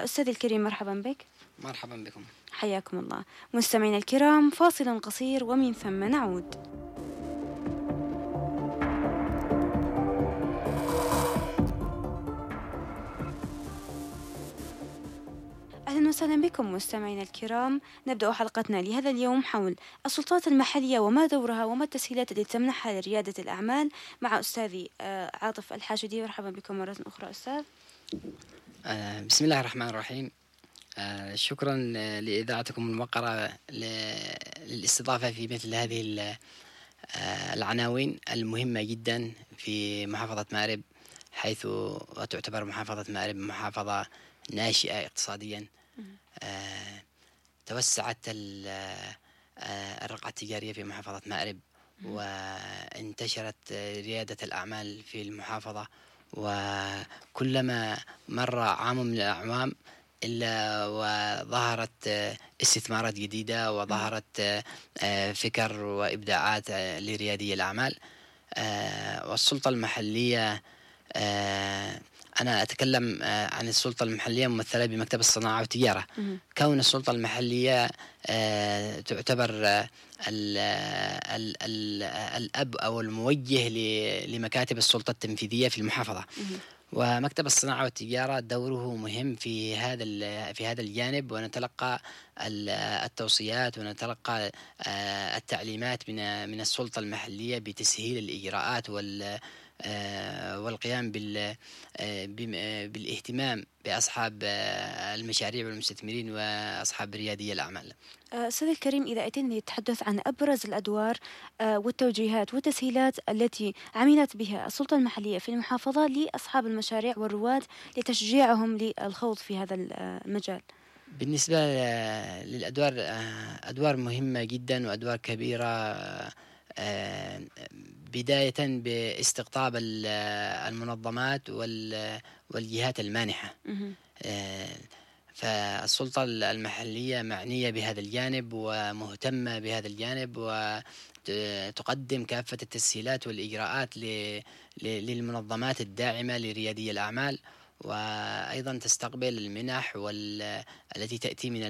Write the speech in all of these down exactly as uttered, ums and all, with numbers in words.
أستاذي الكريم، مرحبا بك. مرحبا بكم. حياكم الله. مستمعينا الكرام، فاصل قصير ومن ثم نعود. أهلا وسهلا بكم مستمعينا الكرام. نبدأ حلقتنا لهذا اليوم حول السلطات المحلية وما دورها وما التسهيلات التي تمنحها لريادة الأعمال مع أستاذي عاطف الحاشدي. مرحبا بكم مرة أخرى أستاذ. آه بسم الله الرحمن الرحيم. آه شكرا لإذاعتكم الموقرة للاستضافة في مثل هذه العناوين المهمة جدا في محافظة مأرب، حيث تعتبر محافظة مأرب محافظة ناشئة اقتصاديا. آه توسعت الرقعة التجارية في محافظة مأرب، وانتشرت ريادة الأعمال في المحافظة، وكلما مر عام من الأعوام إلا وظهرت استثمارات جديدة وظهرت فكر وإبداعات لريادي الأعمال. والسلطة المحلية، أنا أتكلم عن السلطة المحلية ممثلة بمكتب الصناعة والتجارة. كون السلطة المحلية تعتبر ال ال ال الأب أو الموجه لمكاتب السلطة التنفيذية في المحافظة، ومكتب الصناعة والتجارة دوره مهم في هذا في هذا الجانب، ونتلقى التوصيات ونتلقى التعليمات من من السلطة المحلية بتسهيل الإجراءات وال والقيام بالاهتمام بأصحاب المشاريع والمستثمرين وأصحاب ريادي الأعمال. أستاذ الكريم، إذا أتينا نتحدث عن أبرز الأدوار والتوجيهات والتسهيلات التي عملت بها السلطة المحلية في المحافظة لأصحاب المشاريع والرواد لتشجيعهم للخوض في هذا المجال. بالنسبة للأدوار، أدوار مهمة جدا وأدوار كبيرة، بداية باستقطاب المنظمات والجهات المانحة. فالسلطة المحلية معنية بهذا الجانب ومهتمة بهذا الجانب، وتقدم كافة التسهيلات والإجراءات للمنظمات الداعمة لريادي الأعمال، وأيضا تستقبل المنح التي تأتي من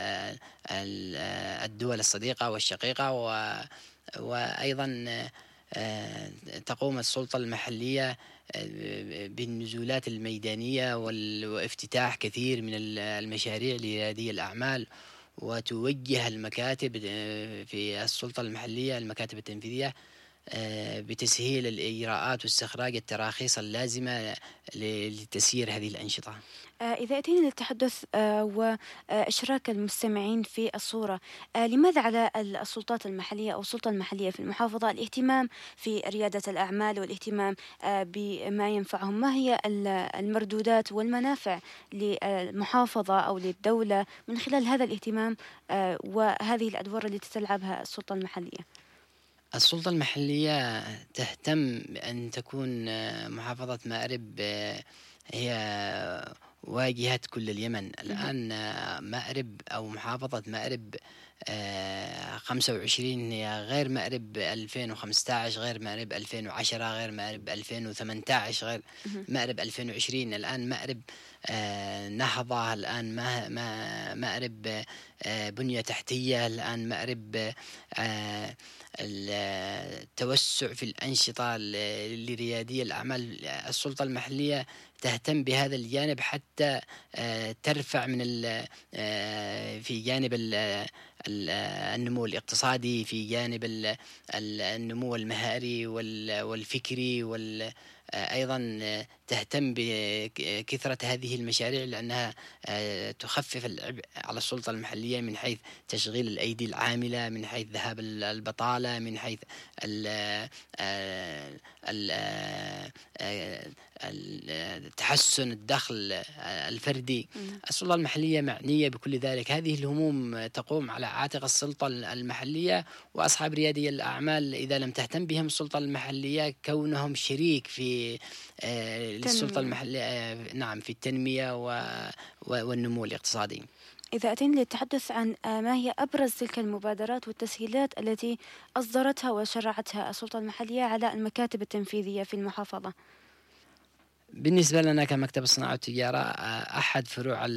الدول الصديقة والشقيقة، وأيضا تقوم السلطة المحلية بالنزولات الميدانية وافتتاح كثير من المشاريع لريادي الأعمال، وتوجه المكاتب في السلطة المحلية المكاتب التنفيذية بتسهيل الإجراءات واستخراج التراخيص اللازمة لتسيير هذه الأنشطة. إذا أتينا للتحدث وإشراك المستمعين في الصورة، لماذا على السلطات المحلية أو السلطة المحلية في المحافظة الاهتمام في ريادة الأعمال والاهتمام بما ينفعهم؟ ما هي المردودات والمنافع للمحافظة أو للدولة من خلال هذا الاهتمام وهذه الأدوار التي تلعبها السلطة المحلية؟ السلطة المحلية تهتم بأن تكون محافظة مأرب هي واجهة كل اليمن. الآن مأرب أو محافظة مأرب خمسة وعشرين هي غير مأرب ألفين وخمسة عشر، غير مأرب ألفين وعشرة، غير مأرب ألفين وثمانية عشر، غير مأرب ألفين وعشرين. الآن مأرب نهضة، الآن مأرب بنية تحتية، الآن مأرب التوسع في الأنشطة لريادي الأعمال. السلطة المحلية تهتم بهذا الجانب حتى ترفع من في جانب النمو الاقتصادي، في جانب النمو المهاري والفكري، وال أيضا تهتم بكثرة هذه المشاريع لأنها تخفف العبء على السلطة المحلية من حيث تشغيل الأيدي العاملة، من حيث ذهاب البطالة، من حيث تحسن الدخل الفردي. السلطة المحلية معنية بكل ذلك. هذه الهموم تقوم على عاتق السلطة المحلية وأصحاب ريادي الأعمال إذا لم تهتم بهم السلطة المحلية، كونهم شريك في للسلطة المحلية، نعم، في التنمية والنمو الاقتصادي. إذا أتينا للتحدث عن ما هي أبرز تلك المبادرات والتسهيلات التي أصدرتها وشرعتها السلطة المحلية على المكاتب التنفيذية في المحافظة؟ بالنسبة لنا كمكتب الصناعة والتجارة، أحد فروع